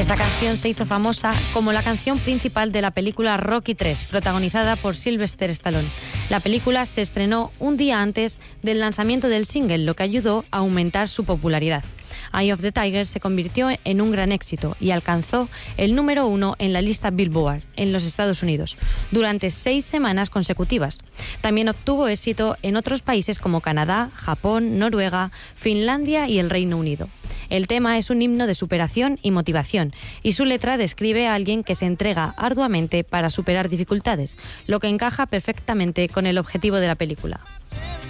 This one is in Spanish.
Esta canción se hizo famosa como la canción principal de la película Rocky III, protagonizada por Sylvester Stallone. La película se estrenó un día antes del lanzamiento del single, lo que ayudó a aumentar su popularidad. Eye of the Tiger se convirtió en un gran éxito y alcanzó el número 1 en la lista Billboard en los Estados Unidos durante 6 semanas consecutivas. También obtuvo éxito en otros países como Canadá, Japón, Noruega, Finlandia y el Reino Unido. El tema es un himno de superación y motivación, y su letra describe a alguien que se entrega arduamente para superar dificultades, lo que encaja perfectamente con el objetivo de la película.